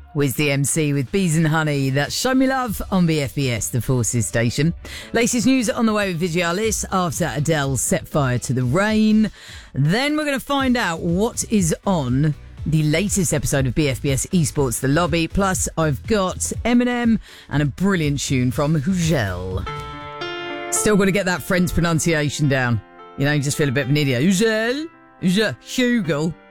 Wiz the MC with Bees and Honey. That's Show Me Love on BFBS, the Forces station. Latest news on the way with Vigialis after Adele set fire to the rain. Then we're going to find out what is on the latest episode of BFBS Esports The Lobby. Plus, I've got Eminem and a brilliant tune from Hugel. Still got to get that French pronunciation down. You know, you just feel a bit of an idiot. Hugel? Hugel?